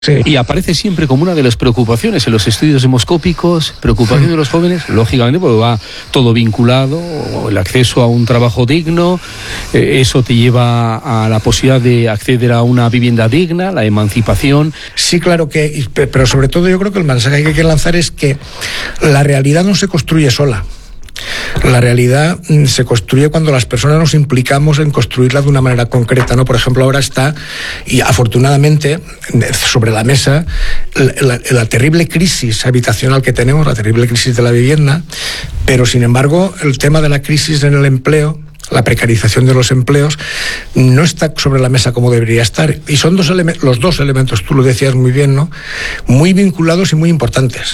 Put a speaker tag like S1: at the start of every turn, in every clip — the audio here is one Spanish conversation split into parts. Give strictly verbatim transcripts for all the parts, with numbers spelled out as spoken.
S1: Sí.
S2: Y aparece siempre como una de las preocupaciones en los estudios demoscópicos, preocupación sí. de los jóvenes, lógicamente, porque va todo vinculado, el acceso a un trabajo digno, eh, eso te lleva a la posibilidad de acceder a una vivienda digna, la emancipación.
S1: Sí, claro que, pero sobre todo yo creo que el mensaje que hay que lanzar es que la realidad no se construye sola. La realidad se construye cuando las personas nos implicamos en construirla de una manera concreta, ¿no? Por ejemplo, ahora está, y afortunadamente, sobre la mesa, la, la, la terrible crisis habitacional que tenemos, la terrible crisis de la vivienda, pero sin embargo, el tema de la crisis en el empleo, la precarización de los empleos, no está sobre la mesa como debería estar. Y son dos eleme- los dos elementos, tú lo decías muy bien, ¿no? Muy vinculados y muy importantes.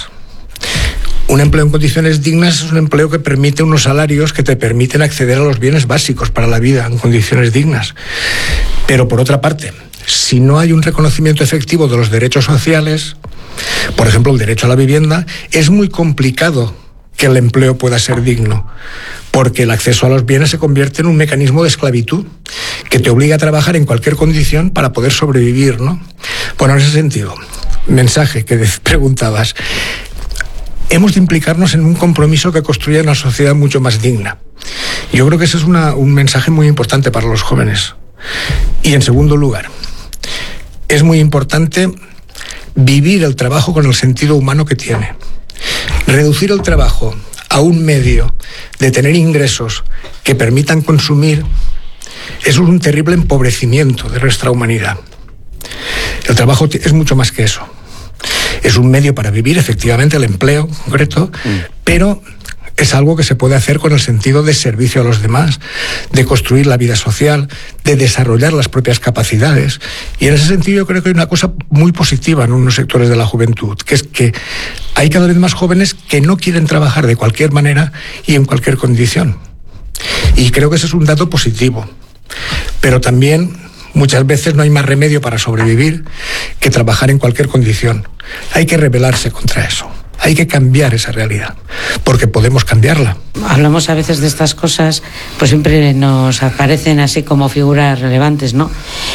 S1: Un empleo en condiciones dignas es un empleo que permite unos salarios que te permiten acceder a los bienes básicos para la vida en condiciones dignas. Pero por otra parte, si no hay un reconocimiento efectivo de los derechos sociales, por ejemplo el derecho a la vivienda, es muy complicado que el empleo pueda ser digno, porque el acceso a los bienes se convierte en un mecanismo de esclavitud que te obliga a trabajar en cualquier condición para poder sobrevivir, ¿no? Bueno, en ese sentido, mensaje que preguntabas, hemos de implicarnos en un compromiso que construya una sociedad mucho más digna. Yo creo que ese es una, un mensaje muy importante para los jóvenes. Y en segundo lugar, es muy importante vivir el trabajo con el sentido humano que tiene. Reducir el trabajo a un medio de tener ingresos que permitan consumir, eso es un terrible empobrecimiento de nuestra humanidad. El trabajo es mucho más que eso. Es un medio para vivir, efectivamente, el empleo concreto, mm. pero es algo que se puede hacer con el sentido de servicio a los demás, de construir la vida social, de desarrollar las propias capacidades. Y en ese sentido yo creo que hay una cosa muy positiva en unos sectores de la juventud, que es que hay cada vez más jóvenes que no quieren trabajar de cualquier manera y en cualquier condición. Y creo que ese es un dato positivo. Pero también muchas veces no hay más remedio para sobrevivir que trabajar en cualquier condición. Hay que rebelarse contra eso. Hay que cambiar esa realidad, porque podemos cambiarla.
S3: Hablamos a veces de estas cosas, pues siempre nos aparecen así como figuras relevantes, ¿no?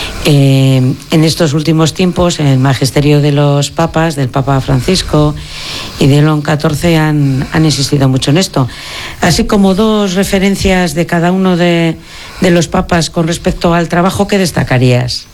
S3: Eh, en estos últimos tiempos, el magisterio de los papas, del Papa Francisco y de León catorce, han, han insistido mucho en esto. Así como dos referencias de cada uno de, de los papas con respecto al trabajo, ¿qué destacarías?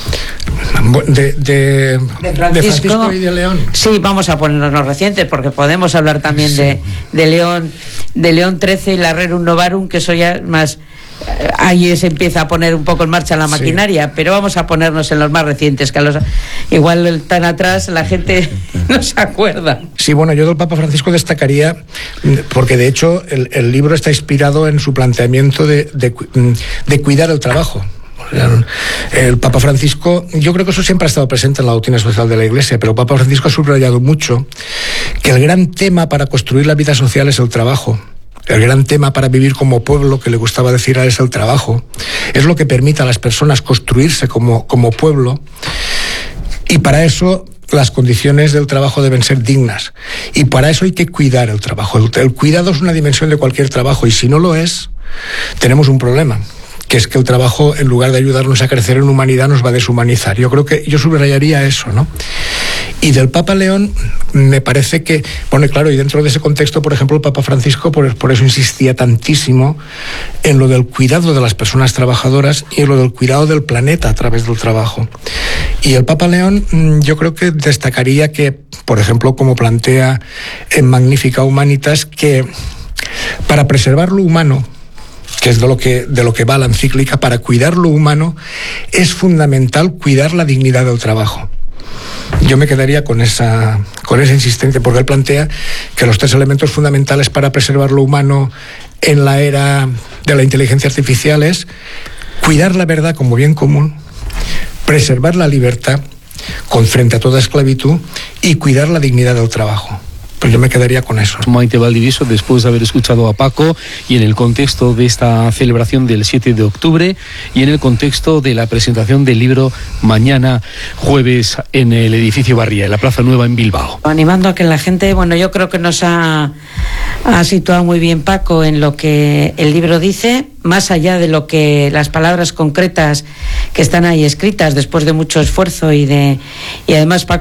S1: De, de,
S3: de, Francisco,
S1: de Francisco y de León.
S3: Sí, vamos a ponernos los recientes, porque podemos hablar también sí. de, de León, de León trece y la Rerum Novarum, que eso ya más, ahí se empieza a poner un poco en marcha la maquinaria, sí. pero vamos a ponernos en los más recientes, que a los, igual tan atrás la gente no se acuerda.
S1: Sí, bueno, yo del Papa Francisco destacaría, porque de hecho el, el libro está inspirado en su planteamiento de, de, de cuidar el trabajo. El Papa Francisco, yo creo que eso siempre ha estado presente en la doctrina social de la Iglesia, pero el Papa Francisco ha subrayado mucho que el gran tema para construir la vida social es el trabajo. El gran tema para vivir como pueblo, que le gustaba decir a él, es el trabajo. Es lo que permite a las personas construirse como, como pueblo, y para eso las condiciones del trabajo deben ser dignas. Y para eso hay que cuidar el trabajo. El, el cuidado es una dimensión de cualquier trabajo, y si no lo es, tenemos un problema, que es que el trabajo, en lugar de ayudarnos a crecer en humanidad, nos va a deshumanizar. Yo creo que yo subrayaría eso, ¿no? Y del Papa León, me parece que, bueno, claro, y dentro de ese contexto, por ejemplo, el Papa Francisco, por, por eso insistía tantísimo en lo del cuidado de las personas trabajadoras y en lo del cuidado del planeta a través del trabajo. Y el Papa León, yo creo que destacaría que, por ejemplo, como plantea en Magnificat Humanitas, que para preservar lo humano, que es de lo que, de lo que va la encíclica, para cuidar lo humano, es fundamental cuidar la dignidad del trabajo. Yo me quedaría con esa, con esa insistencia, porque él plantea que los tres elementos fundamentales para preservar lo humano en la era de la inteligencia artificial es cuidar la verdad como bien común, preservar la libertad con frente a toda esclavitud y cuidar la dignidad del trabajo. Pues yo me quedaría con eso.
S2: Maite Valdivieso, después de haber escuchado a Paco y en el contexto de esta celebración del siete de octubre y en el contexto de la presentación del libro mañana jueves en el edificio Barría, en la Plaza Nueva en Bilbao.
S3: Animando a que la gente, bueno, yo creo que nos ha, ha situado muy bien Paco en lo que el libro dice, más allá de lo que las palabras concretas que están ahí escritas después de mucho esfuerzo y de y además Paco